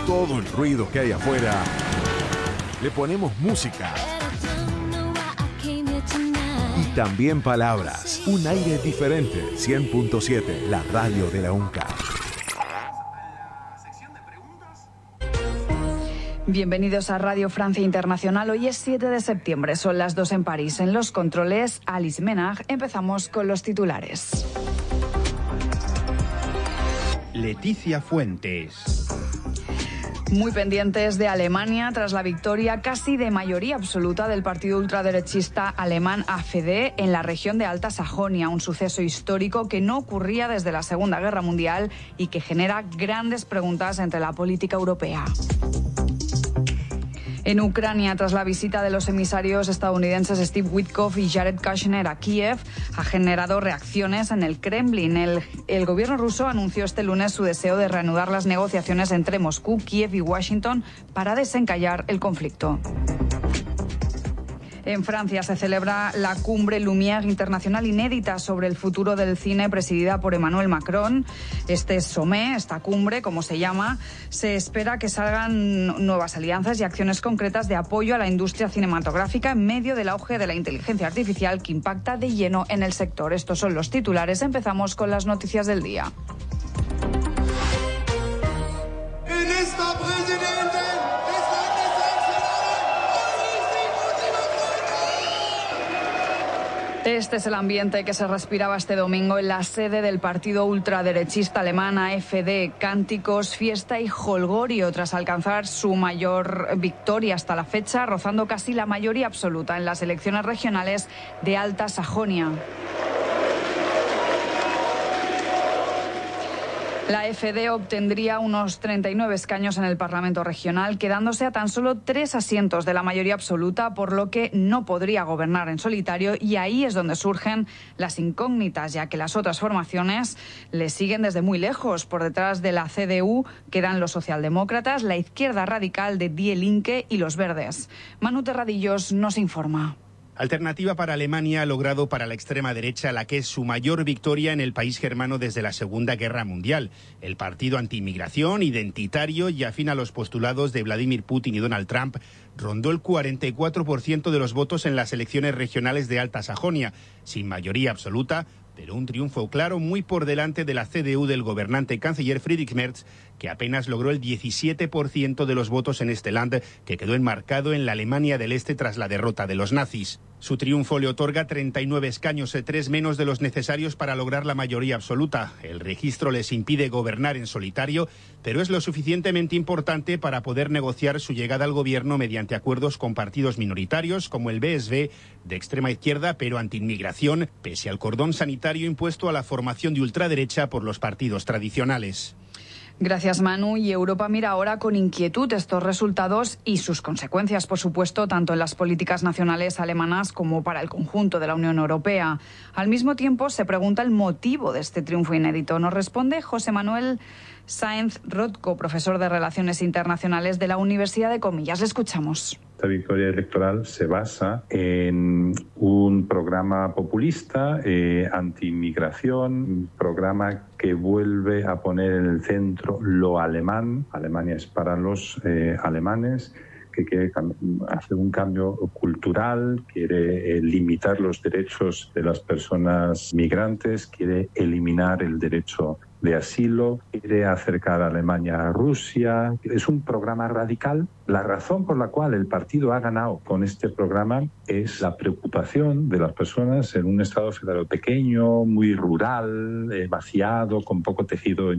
todo el ruido que hay afuera, le ponemos música y también palabras. Un aire diferente. 100.7, la radio de la UNCA. Bienvenidos a Radio Francia Internacional. Hoy es 7 de septiembre, son las 2 en París. En los controles, Alice Menag. Empezamos con los titulares. Leticia Fuentes. Muy pendientes de Alemania tras la victoria casi de mayoría absoluta del partido ultraderechista alemán AfD en la región de Alta Sajonia, un suceso histórico que no ocurría desde la Segunda Guerra Mundial y que genera grandes preguntas entre la política europea. En Ucrania, tras la visita de los emisarios estadounidenses Steve Witkoff y Jared Kushner a Kiev, ha generado reacciones en el Kremlin. El gobierno ruso anunció este lunes su deseo de reanudar las negociaciones entre Moscú, Kiev y Washington para desencallar el conflicto. En Francia se celebra la cumbre Lumière internacional inédita sobre el futuro del cine presidida por Emmanuel Macron. Este sommet, esta cumbre, como se llama, se espera que salgan nuevas alianzas y acciones concretas de apoyo a la industria cinematográfica en medio del auge de la inteligencia artificial que impacta de lleno en el sector. Estos son los titulares. Empezamos con las noticias del día. Este es el ambiente que se respiraba este domingo en la sede del partido ultraderechista alemán AfD. Cánticos, fiesta y jolgorio tras alcanzar su mayor victoria hasta la fecha, rozando casi la mayoría absoluta en las elecciones regionales de Alta Sajonia. La AfD obtendría unos 39 escaños en el Parlamento regional, quedándose a tan solo 3 asientos de la mayoría absoluta, por lo que no podría gobernar en solitario, y ahí es donde surgen las incógnitas, ya que las otras formaciones le siguen desde muy lejos. Por detrás de la CDU quedan los socialdemócratas, la izquierda radical de Die Linke y los verdes. Manu Terradillos nos informa. Alternativa para Alemania ha logrado para la extrema derecha la que es su mayor victoria en el país germano desde la Segunda Guerra Mundial. El partido antiinmigración, identitario y afín a los postulados de Vladimir Putin y Donald Trump rondó el 44% de los votos en las elecciones regionales de Alta Sajonia, sin mayoría absoluta, pero un triunfo claro muy por delante de la CDU del gobernante canciller Friedrich Merz, que apenas logró el 17% de los votos en este land, que quedó enmarcado en la Alemania del Este tras la derrota de los nazis. Su triunfo le otorga 39 escaños, 3 menos de los necesarios para lograr la mayoría absoluta. El registro les impide gobernar en solitario, pero es lo suficientemente importante para poder negociar su llegada al gobierno mediante acuerdos con partidos minoritarios como el BSV, de extrema izquierda pero antiinmigración, pese al cordón sanitario impuesto a la formación de ultraderecha por los partidos tradicionales. Gracias, Manu. Y Europa mira ahora con inquietud estos resultados y sus consecuencias, por supuesto, tanto en las políticas nacionales alemanas como para el conjunto de la Unión Europea. Al mismo tiempo, se pregunta el motivo de este triunfo inédito. Nos responde José Manuel Sáenz Rothko, profesor de Relaciones Internacionales de la Universidad de Comillas. Le escuchamos. Esta victoria electoral se basa en un programa populista, anti-inmigración, un programa que vuelve a poner en el centro lo alemán. Alemania es para los alemanes, que quiere hacer un cambio cultural, quiere limitar los derechos de las personas migrantes, quiere eliminar el derecho de asilo, quiere acercar a Alemania a Rusia. Es un programa radical. La razón por la cual el partido ha ganado con este programa es la preocupación de las personas en un Estado federal pequeño, muy rural, vaciado, con poco tejido